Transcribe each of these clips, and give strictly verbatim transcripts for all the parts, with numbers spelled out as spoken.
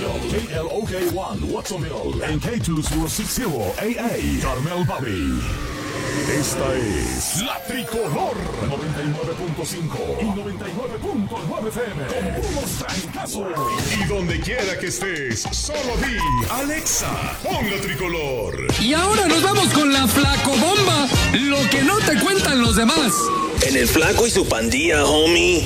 K L O K one, Watsonville, en K dos mil sesenta A A, Carmel Valley. Esta es La Tricolor noventa y nueve punto cinco y noventa y nueve punto nueve F M. Con unos trancazos. Y donde quiera que estés, solo di Alexa, pon La Tricolor. Y ahora nos vamos con la Flacobomba, lo que no te cuentan los demás. En el Flaco y su pandilla, homie.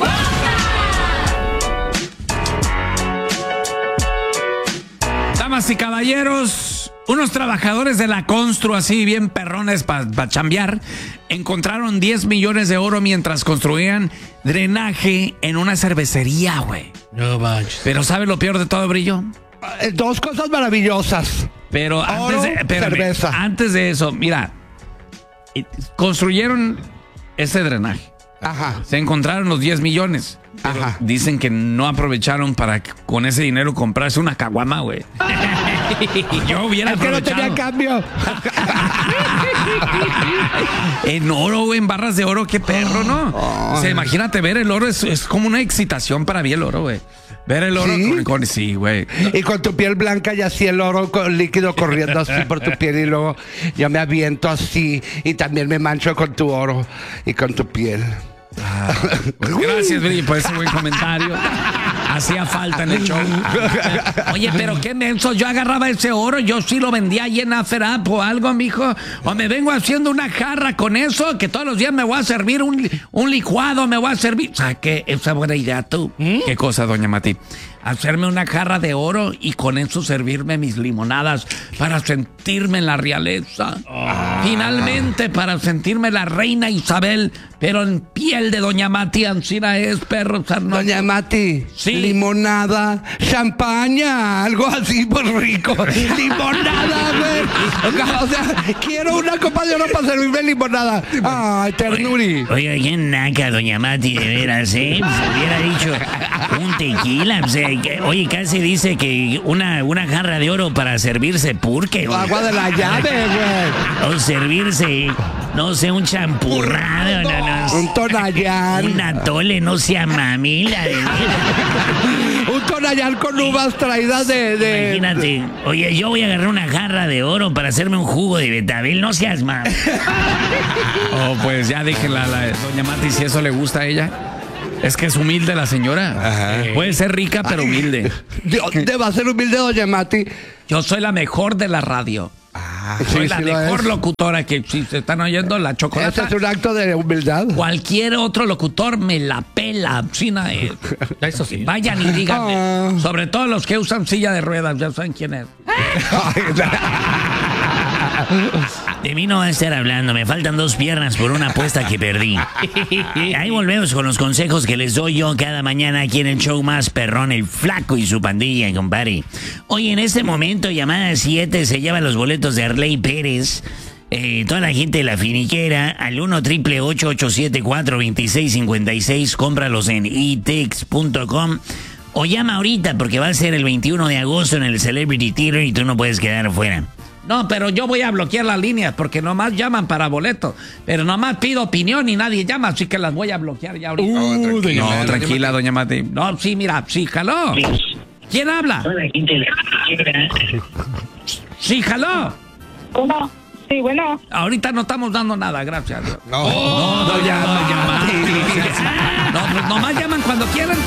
Damas y caballeros, unos trabajadores de la constru, así bien perrones para pa chambear, encontraron diez millones de oro mientras construían drenaje en una cervecería, güey. No manches. Pero ¿sabe lo peor de todo, Brillo? Eh, Dos cosas maravillosas. Pero antes Oro, de, espérame, cerveza. antes de eso, mira, eh, construyeron ese drenaje. Ajá. Se encontraron los diez millones. Pero Ajá. dicen que no aprovecharon para que con ese dinero comprarse una caguama, güey. Yo hubiera Es que no aprovechado. tenía cambio. En oro, güey, en barras de oro, qué perro, ¿no? O sea, imagínate, ver el oro es, es como una excitación para mí el oro, güey. Ver el oro ¿Sí? con, con sí, güey. Y con tu piel blanca y así el oro con líquido corriendo así por tu piel y luego yo me aviento así y también me mancho con tu oro y con tu piel. Ah, pues gracias, Bri, por ese buen comentario. Hacía falta en el show. Oye, pero qué menso, yo agarraba ese oro, yo sí lo vendía ahí en Aferap o algo, mijo. O me vengo haciendo una jarra con eso, que todos los días me voy a servir un, un licuado, me voy a servir. Saqué esa buena idea tú. ¿Mm? ¿Qué cosa, doña Mati? Hacerme una jarra de oro y con eso servirme mis limonadas para sentirme en la realeza. Ah. Finalmente, para sentirme la reina Isabel, pero en piel de doña Mati, Ancina es, perro. Sarno. Doña Mati, sí. Limonada, champaña, algo así por rico. Limonada, güey. O sea, quiero una copa de oro para servirme limonada. Ay, ternuri. Oiga, qué naca, doña Mati, de veras, ¿eh? Se hubiera dicho un tequila, o sea, que, oye, casi dice que una, una jarra de oro para servirse purque. O agua de la llave, güey. O servirse, no sé, un champurrado, no, no, un tonallán. Un atole, no sea mamila. De... un tonallán con uvas traídas de, de... Imagínate, oye, yo voy a agarrar una jarra de oro para hacerme un jugo de betabel, no seas mal. Oh, pues ya dije la, la doña Mati, si eso le gusta a ella. Es que es humilde la señora. Ajá. Puede ser rica, pero humilde. Deba ser humilde, doña Mati. Yo soy la mejor de la radio. Ah, soy sí, la sí mejor locutora que si se están oyendo, la chocolate. ¿Ese es un acto de humildad? Cualquier otro locutor me la pela. Sina, eh. Eso sí. Vayan y díganme. Ah. Sobre todo los que usan silla de ruedas, ya saben quién es. De mí no va a estar hablando, me faltan dos piernas por una apuesta que perdí. Ahí volvemos con los consejos que les doy yo cada mañana aquí en el show más perrón, el Flaco y su pandilla, compadre. Hoy en este momento, llamada siete, se lleva los boletos de Arley Pérez. Eh, toda la gente de la finiquera al uno triple ocho ocho siete cuatro dos seis cinco seis, cómpralos en e tix punto com o llama ahorita porque va a ser el veintiuno de agosto en el Celebrity Theater y tú no puedes quedar fuera. No, pero yo voy a bloquear las líneas porque nomás llaman para boleto. Pero nomás pido opinión y nadie llama, así que las voy a bloquear ya ahorita. Uh, no, tranquila, doña no, tranquila, doña Mati. No, sí, mira, sí, jaló. ¿Quién habla? Sí, jaló. ¿Cómo? Sí, bueno. Ahorita no estamos dando nada, gracias a Dios. No, oh, no, doña, doña Mati. No, pues nomás llaman cuando quieran.